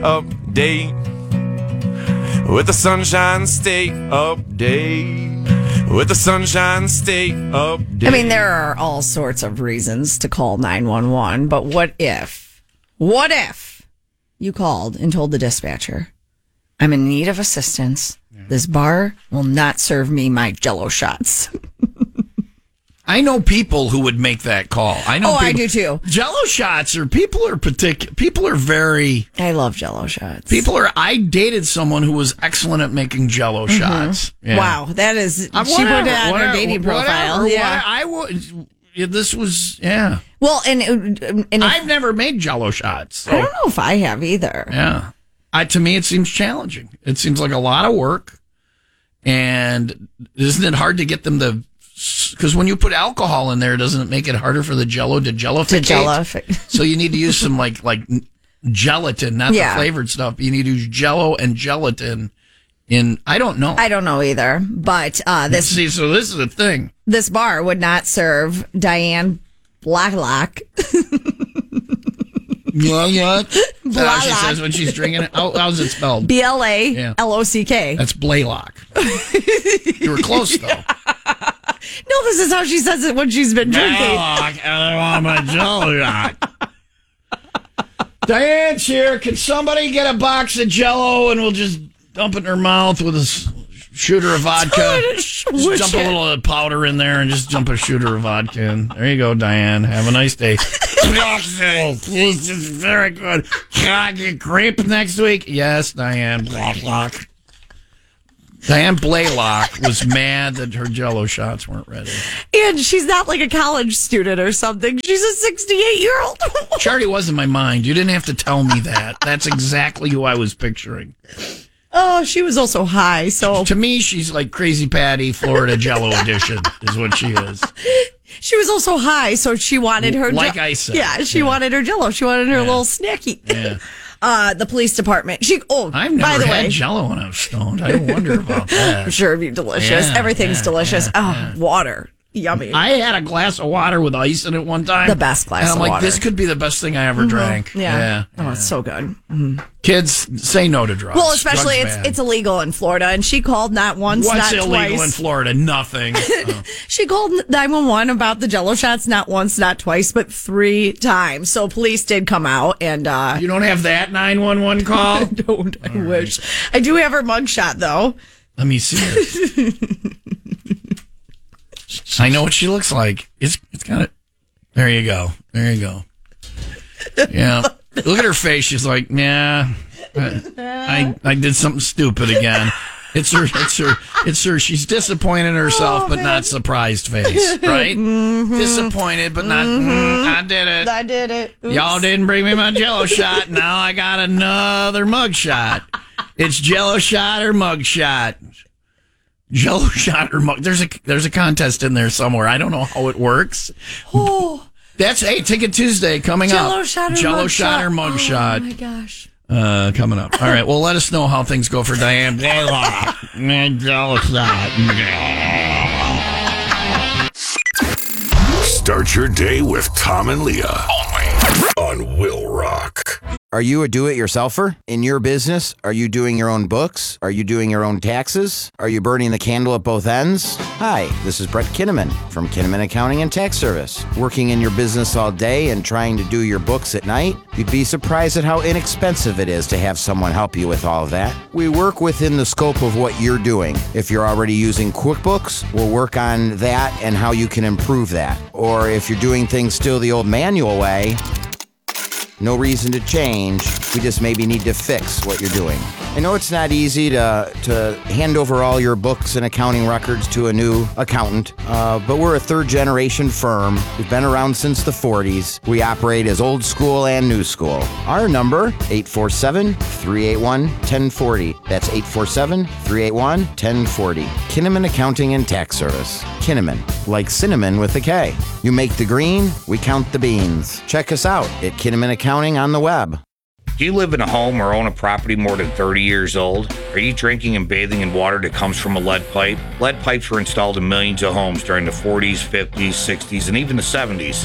update. With the Sunshine State update. With the Sunshine State update. I mean, there are all sorts of reasons to call 911, but what if you called and told the dispatcher, I'm in need of assistance. This bar will not serve me my Jell-O shots. I know people who would make that call. I do too. Jell-O shots people are very. I love Jell-O shots. I dated someone who was excellent at making Jell-O shots. Yeah. Wow, that is. She put it on her dating profile. This was. Yeah. Well, and I've never made Jell-O shots. So. I don't know if I have either. Yeah. To me, it seems challenging. It seems like a lot of work, and isn't it hard to get them to? Because when you put alcohol in there, doesn't it make it harder for the Jell-O to jellificate? So you need to use some like gelatin, not the flavored stuff. You need to use Jell-O and gelatin. I don't know. I don't know either. But so this is a thing. This bar would not serve Diane Blacklock. Yeah. That's how she says when she's drinking it. How's it spelled? BLALOCK. That's Blaylock. You were close though. No, this is how she says it when she's been drinking. I'm a Jell-O. Diane's here. Can somebody get a box of Jell-O and we'll just dump it in her mouth with a shooter of vodka? Just dump a little powder in there and just dump a shooter of vodka in. There you go, Diane. Have a nice day. This is very good. Can I get grape next week? Yes, Diane Blaylock. Diane Blaylock was mad that her Jell-O shots weren't ready. And she's not like a college student or something. She's a 68-year-old. She already was in my mind. You didn't have to tell me that. That's exactly who I was picturing. Oh, she was also high, so... To me, she's like Crazy Patty, Florida Jell-O edition, is what she is. She was also high, so she wanted her... I said. Yeah, she wanted her Jell-O. She wanted her little snacky. Yeah. The police department. I've never had Jell-O when I was stoned. I wonder about that. I'm sure it'd be delicious. Yeah, Everything's delicious. Water. Yummy. I had a glass of water with ice in it one time. The best glass of water. And I'm like, this could be the best thing I ever drank. Yeah. Oh, it's so good. Mm-hmm. Kids, say no to drugs. Well, especially it's illegal in Florida, and she called not once, not twice. What's illegal in Florida? Nothing. She called 911 about the Jell-O shots not once, not twice, but 3 times. So police did come out, and you don't have that 911 call? I don't. I wish. I do have her mugshot though. Let me see it. I know what she looks like. It's kind of. There you go. Yeah. Look at her face. She's like, yeah. I did something stupid again. It's her. She's disappointed in herself, but not surprised face, right? Mm-hmm. Disappointed, but not. I did it. Oops. Y'all didn't bring me my Jell-O shot. Now I got another mug shot. It's Jell-O shot or mug shot. Jell-O shot or mug. There's a contest in there somewhere. I don't know how it works. Oh, that's Ticket Tuesday coming Jell-O up. Shot or Jell-O mug shot or mug shot. Oh my gosh. Coming up. All right. Well, let us know how things go for Diane Blaylock. Jell-O shot. Start your day with Tom and Leah. Only on Will Rock. Are you a do-it-yourselfer? In your business, are you doing your own books? Are you doing your own taxes? Are you burning the candle at both ends? Hi, this is Brett Kinnaman from Kinnaman Accounting and Tax Service. Working in your business all day and trying to do your books at night? You'd be surprised at how inexpensive it is to have someone help you with all of that. We work within the scope of what you're doing. If you're already using QuickBooks, we'll work on that and how you can improve that. Or if you're doing things still the old manual way, no reason to change. We just maybe need to fix what you're doing. I know it's not easy to hand over all your books and accounting records to a new accountant, but we're a third-generation firm. We've been around since the 40s. We operate as old school and new school. Our number, 847-381-1040. That's 847-381-1040. Kinnaman Accounting and Tax Service. Kinnaman, like cinnamon with a K. You make the green, we count the beans. Check us out at Kinnaman Accounting on the web. Do you live in a home or own a property more than 30 years old? Are you drinking and bathing in water that comes from a lead pipe? Lead pipes were installed in millions of homes during the 40s, 50s, 60s, and even the 70s.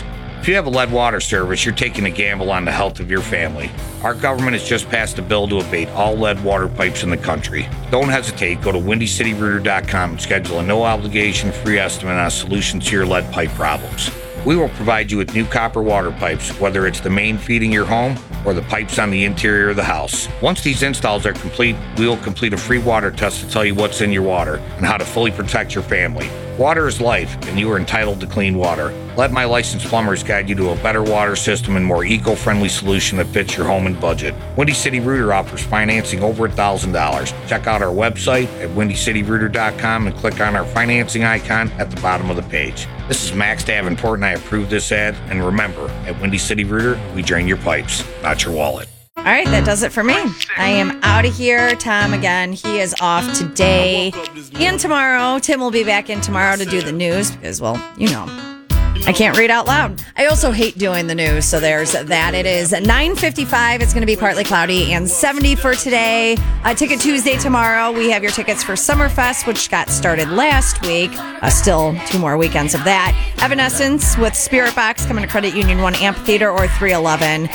If you have a lead water service, you're taking a gamble on the health of your family. Our government has just passed a bill to abate all lead water pipes in the country. Don't hesitate. Go to WindyCityRooter.com and schedule a no-obligation free estimate on solutions to your lead pipe problems. We will provide you with new copper water pipes, whether it's the main feeding your home or the pipes on the interior of the house. Once these installs are complete, we will complete a free water test to tell you what's in your water and how to fully protect your family. Water is life, and you are entitled to clean water. Let my licensed plumbers guide you to a better water system and more eco-friendly solution that fits your home and budget. Windy City Rooter offers financing over $1,000. Check out our website at WindyCityRooter.com and click on our financing icon at the bottom of the page. This is Max Davenport, and I approve this ad. And remember, at Windy City Rooter, we drain your pipes, not your wallet. All right, that does it for me. I am out of here. Tom, again, he is off today and tomorrow. Tim will be back in tomorrow to do the news because, well, you know, I can't read out loud. I also hate doing the news, so there's that. It is 9:55. It's going to be partly cloudy and 70 for today. Ticket Tuesday tomorrow. We have your tickets for Summerfest, which got started last week. Still 2 more weekends of that. Evanescence with Spirit Box coming to Credit Union 1 Amphitheater or 311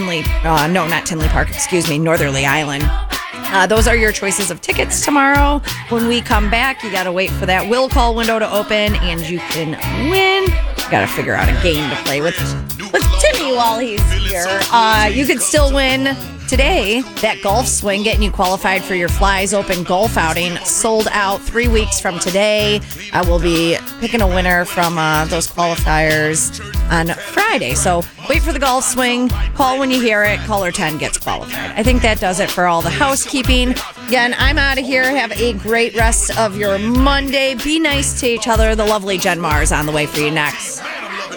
Northerly Island. Those are your choices of tickets tomorrow. When we come back, you got to wait for that will call window to open, and you can win. You got to figure out a game to play with Timmy while he's here. You could still win today that golf swing, getting you qualified for your Flies Open golf outing. Sold out 3 weeks from today. I will be picking a winner from those qualifiers on Friday. So wait for the golf swing. Call when you hear it. Caller 10 gets qualified. I think that does it for all the housekeeping. Again, I'm out of here. Have a great rest of your Monday. Be nice to each other. The lovely Jen Mars on the way for you next.